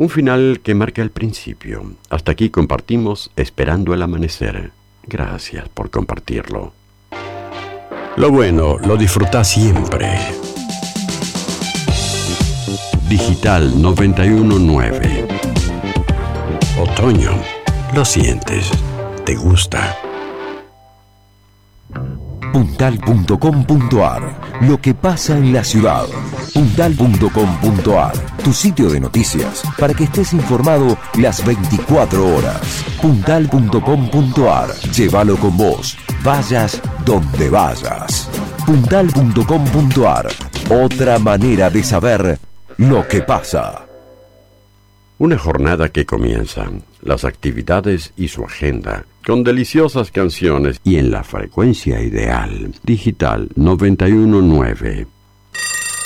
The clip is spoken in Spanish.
Un final que marca el principio. Hasta aquí compartimos Esperando el Amanecer. Gracias por compartirlo. Lo bueno lo disfrutás siempre. Digital 919. Otoño. Lo sientes. Te gusta. Puntal.com.ar. Lo que pasa en la ciudad. Puntal.com.ar. Tu sitio de noticias para que estés informado las 24 horas. Puntal.com.ar. Llévalo con vos. Vayas donde vayas. Puntal.com.ar. Otra manera de saber lo que pasa. Una jornada que comienza, las actividades y su agenda, con deliciosas canciones y en la frecuencia ideal. Digital 919.